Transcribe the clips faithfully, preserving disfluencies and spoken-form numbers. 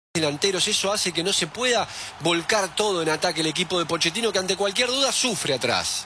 delanteros, eso hace que no se pueda volcar todo en ataque el equipo de Pochettino, que ante cualquier duda sufre atrás.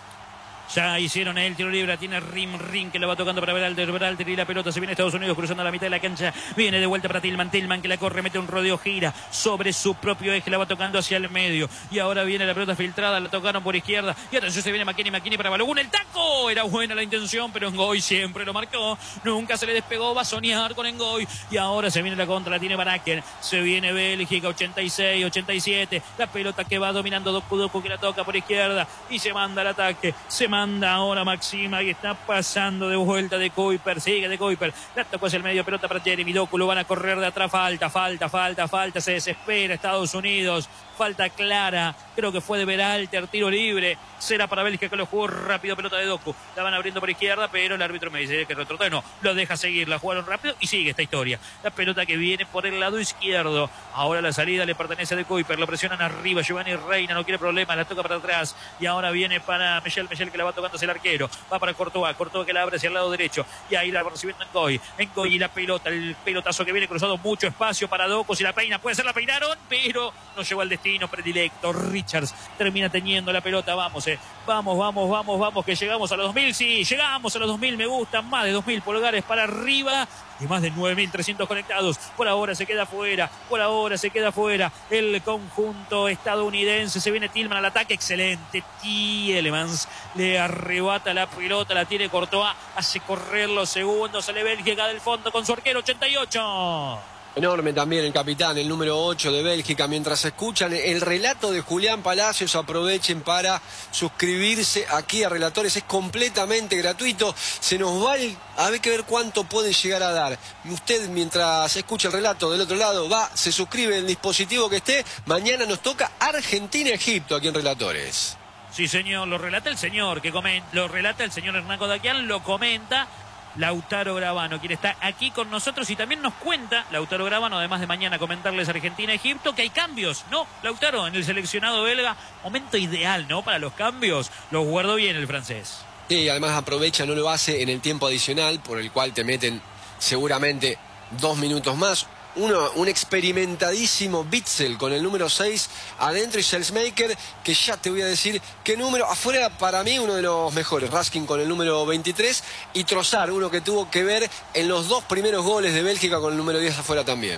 Ya hicieron el tiro libre, tiene Rim Rim que lo va tocando para Berhalter, Berhalter y la pelota se viene a Estados Unidos cruzando la mitad de la cancha, viene de vuelta para Tillman, Tillman que la corre, mete un rodeo, gira sobre su propio eje, la va tocando hacia el medio y ahora viene la pelota filtrada, la tocaron por izquierda y atención se viene McKennie, McKennie para Balogun, el taco, era buena la intención pero Ngoy siempre lo marcó, nunca se le despegó, va a soñar con Ngoy y ahora se viene la contra, la tiene Baraker, se viene Bélgica, ochenta y seis, ochenta y siete, la pelota que va dominando Doku Doku que la toca por izquierda y se manda al ataque, se manda ahora Maxima y está pasando de vuelta de Kuiper, sigue de Kuiper, la tocó hacia el medio, pelota para Jeremy Doku, lo van a correr de atrás, falta, falta, falta, falta, se desespera Estados Unidos, falta clara, creo que fue de Berhalter, tiro libre, será para Bélgica que lo jugó rápido, pelota de Doku, la van abriendo por izquierda, pero el árbitro me dice que retrocede, no, lo deja seguir, la jugaron rápido y sigue esta historia, la pelota que viene por el lado izquierdo, ahora la salida le pertenece a de Kuiper, lo presionan arriba, Giovanni Reina no quiere problemas, la toca para atrás y ahora viene para Michel, Michel que la va tocando hacia el arquero, va para Courtois, Courtois que la abre hacia el lado derecho y ahí la va recibiendo Ngoy, Ngoy y la pelota, el pelotazo que viene cruzado, mucho espacio para Doku, si la peina puede ser, la peinaron, pero no llegó al destino predilecto, Richards termina teniendo la pelota, vamos, eh, vamos, vamos, vamos, vamos, que llegamos a los dos mil, sí, llegamos a los dos mil, me gustan, más de dos mil pulgares para arriba y más de nueve mil trescientos conectados, por ahora se queda fuera, por ahora se queda fuera el conjunto estadounidense, se viene Tillman al ataque, excelente, Tielemans le arrebata la pelota, la tiene Courtois, hace correr los segundos, sale Bélgica del fondo con su arquero, ochenta y ocho. Enorme también el capitán, el número ocho de Bélgica. Mientras escuchan el relato de Julián Palacios, aprovechen para suscribirse aquí a Relatores. Es completamente gratuito. Se nos va el... A ver que ver cuánto puede llegar a dar. Usted, mientras escucha el relato del otro lado, va, se suscribe en el dispositivo que esté. Mañana nos toca Argentina-Egipto aquí en Relatores. Sí, señor, lo relata el señor, que comenta, lo relata el señor Hernán Kodakian, lo comenta Lautaro Gravano, quien está aquí con nosotros y también nos cuenta, Lautaro Gravano, además de mañana comentarles Argentina-Egipto, que hay cambios, ¿no? Lautaro, en el seleccionado belga, momento ideal, ¿no? Para los cambios, los guardó bien el francés. Sí, además aprovecha, no lo hace en el tiempo adicional, por el cual te meten seguramente dos minutos más. Uno, un experimentadísimo Witsel con el número seis adentro y Selfmaker, que ya te voy a decir qué número. Afuera, para mí, uno de los mejores. Raskin con el número veintitrés y Trossard, uno que tuvo que ver en los dos primeros goles de Bélgica con el número diez afuera también.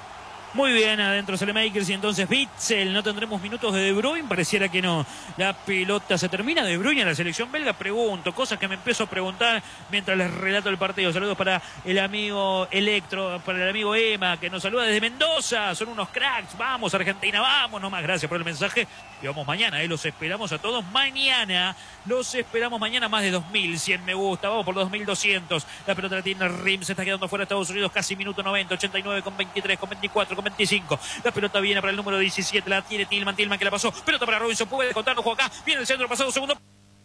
Muy bien, adentro Selfmakers y entonces Witsel. No tendremos minutos de De Bruyne, pareciera que no. La pelota se termina. De Bruyne en la selección belga, pregunto, cosas que me empiezo a preguntar mientras les relato el partido. Saludos para el amigo Electro, para el amigo Emma, que nos saluda desde Mendoza. Son unos cracks. Vamos, Argentina, vamos nomás. Gracias por el mensaje. Y vamos mañana, ¿eh? Los esperamos a todos mañana. Los esperamos mañana, más de dos mil cien me gusta. Vamos por los dos mil doscientos. La pelota la tiene Rim, se está quedando fuera de Estados Unidos. Casi minuto noventa, ochenta y nueve con veintitrés, con veinticuatro, con veinticinco. La pelota viene para el número diecisiete. La tiene Tillman, Tillman que la pasó. Pelota para Robinson, puede contarnos, juega acá. Viene el centro pasado, segundo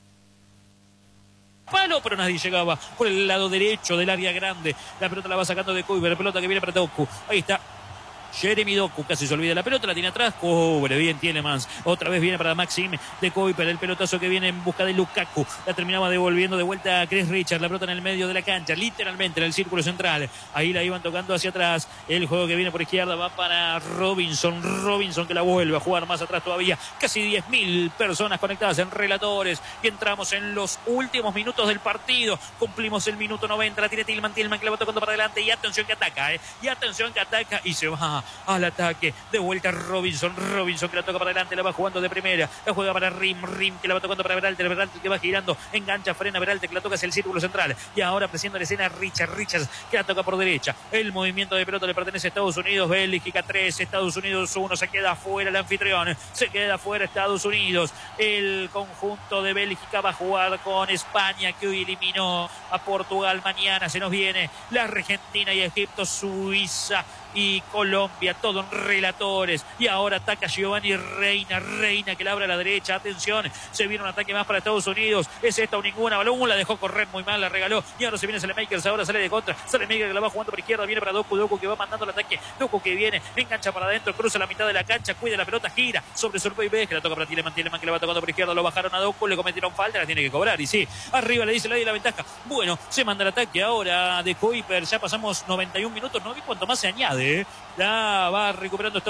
palo, pero nadie llegaba por el lado derecho del área grande. La pelota la va sacando de Kuiper. La pelota que viene para Doku. Ahí está Jeremy Doku, casi se olvida la pelota, la tiene atrás, cubre bien Tielemans, otra vez viene para Maxim de Kuiper, el pelotazo que viene en busca de Lukaku, la terminaba devolviendo de vuelta a Chris Richards, la pelota en el medio de la cancha, literalmente en el círculo central, ahí la iban tocando hacia atrás, el juego que viene por izquierda va para Robinson, Robinson que la vuelve a jugar más atrás todavía, casi diez mil personas conectadas en Relatores, y entramos en los últimos minutos del partido, cumplimos el minuto noventa, la tiene Tillman, Tillman que la va tocando para adelante, y atención que ataca, eh, y atención que ataca, y se va al ataque, de vuelta Robinson, Robinson que la toca para adelante, la va jugando de primera, la juega para Rim, Rim que la va tocando para Berhalter, Berhalter que va girando, engancha, frena Berhalter que la toca hacia el círculo central, y ahora presiona la escena Richard, Richards que la toca por derecha, el movimiento de pelota le pertenece a Estados Unidos, Bélgica tres, Estados Unidos uno, se queda fuera el anfitrión, se queda fuera Estados Unidos, el conjunto de Bélgica va a jugar con España que hoy eliminó a Portugal, mañana se nos viene la Argentina y Egipto, Suiza y Colombia, todo en Relatores, y ahora ataca Giovanni Reina, Reina que la abre a la derecha, atención, se viene un ataque más para Estados Unidos, es esta o ninguna, Balón la dejó correr muy mal, la regaló, y ahora se viene Selfmakers, ahora sale de contra, Selfmakers que la va jugando por izquierda, viene para Doku, Doku que va mandando el ataque, Doku que viene, engancha para adentro, cruza la mitad de la cancha, cuida la pelota, gira sobre Surpey B, que la toca para Tielemans, Tielemans que la va tocando por izquierda, lo bajaron a Doku, le cometieron falta, la tiene que cobrar, y sí, arriba le dice la la ventaja, bueno, se manda el ataque ahora de Kuiper, ya pasamos noventa y un minutos, no vi cuánto más se añade, ¿eh? Ya va recuperando